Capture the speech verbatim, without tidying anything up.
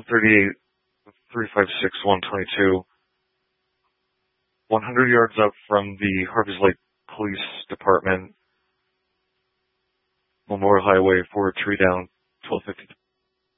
thirty-eight, three five six, one twenty-two. one hundred yards up from the Harvey's Lake Police Department, Memorial Highway, four tree down, twelve fifty.